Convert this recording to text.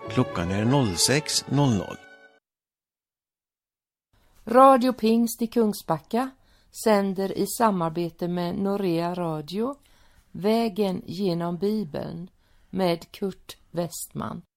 Klockan är 06.00. Radio Pingst i Kungsbacka sänder i samarbete med Norea Radio Vägen genom Bibeln med Kurt Westman.